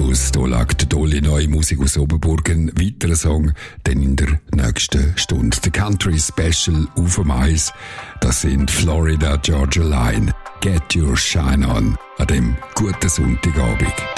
Blues. Hier lag tolle neue Musik aus Oberburg. Ein weiterer Song dann in der nächsten Stunde. The Country Special auf dem Eis. Das sind Florida Georgia Line. Get Your Shine On. An dem guten Sonntagabend.